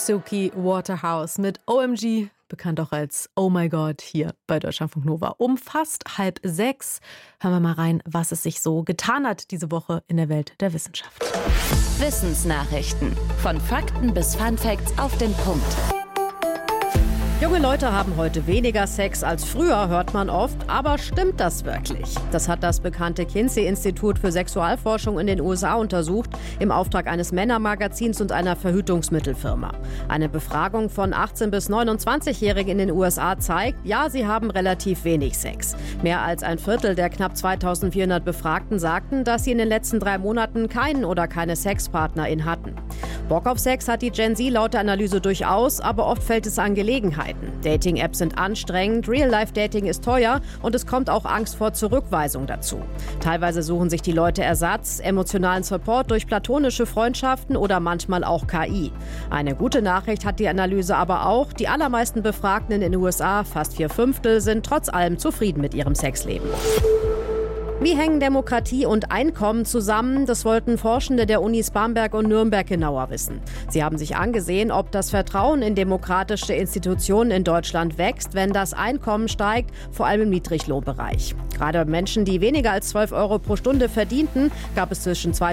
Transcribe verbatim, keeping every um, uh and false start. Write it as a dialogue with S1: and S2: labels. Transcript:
S1: Suki Waterhouse mit O M G, bekannt auch als Oh My God, hier bei Deutschlandfunk Nova. Um fast halb sechs hören wir mal rein, was es sich so getan hat diese Woche in der Welt der Wissenschaft.
S2: Wissensnachrichten. Von Fakten bis Funfacts auf den Punkt.
S3: Junge Leute haben heute weniger Sex als früher, hört man oft. Aber stimmt das wirklich? Das hat das bekannte Kinsey-Institut für Sexualforschung in den U S A untersucht, im Auftrag eines Männermagazins und einer Verhütungsmittelfirma. Eine Befragung von achtzehn- bis neunundzwanzigjährigen in den U S A zeigt, ja, sie haben relativ wenig Sex. Mehr als ein Viertel der knapp zweitausendvierhundert Befragten sagten, dass sie in den letzten drei Monaten keinen oder keine Sexpartnerin hatten. Bock auf Sex hat die Gen Z laut der Analyse durchaus, aber oft fällt es an Gelegenheiten. Dating-Apps sind anstrengend, Real-Life-Dating ist teuer und es kommt auch Angst vor Zurückweisung dazu. Teilweise suchen sich die Leute Ersatz, emotionalen Support durch platonische Freundschaften oder manchmal auch K I. Eine gute Nachricht hat die Analyse aber auch. Die allermeisten Befragten in den U S A, fast vier Fünftel, sind trotz allem zufrieden mit ihrem Sexleben. Wie hängen Demokratie und Einkommen zusammen? Das wollten Forschende der Unis Bamberg und Nürnberg genauer wissen. Sie haben sich angesehen, ob das Vertrauen in demokratische Institutionen in Deutschland wächst, wenn das Einkommen steigt, vor allem im Niedriglohnbereich. Gerade Menschen, die weniger als zwölf Euro pro Stunde verdienten, gab es zwischen